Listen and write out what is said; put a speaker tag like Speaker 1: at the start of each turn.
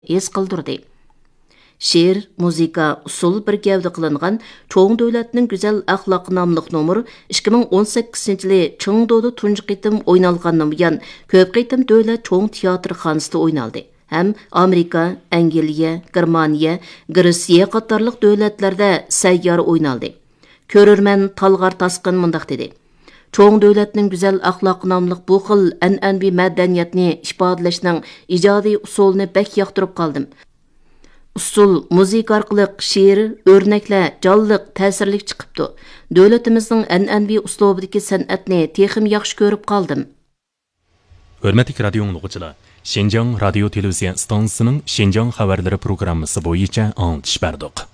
Speaker 1: his qildirdi. Şiir, muzika, usul bir gavda qilingan Çoğun Dövlətinin Güzel Axlaqı namlıq nomur 2018-ci yılı Çingdoda tunji qitim oynalğandan buyan köp qitim dövlət çoğun teatr xanasida oynaldı. Hem Amerika, Angliya, Germaniya, Gretsiya qatarlıq dövlətlərdə səyyar oynaldı. Körürmən Talğar Tasqın mındaq dedi. Çoğun Dövlətinin Güzel Axlaqı namlıq bu xil ənənbi mədəniyyətni ifadələşning ijodiy usulini bək yaxtırıb qaldım. Usul, muzika arqılıq şiir, örnəklər canlıq, təsirlik çıxıbdı. Dövlətimizin ənənbi uslubidagi sənətni texim yaxşı görüb qaldım.
Speaker 2: Hörmətli radio dinləyicilər, Şinjan Radio Televiziya stansiyasının Şinjan xəbərləri proqramması boyunca anlatış berdik.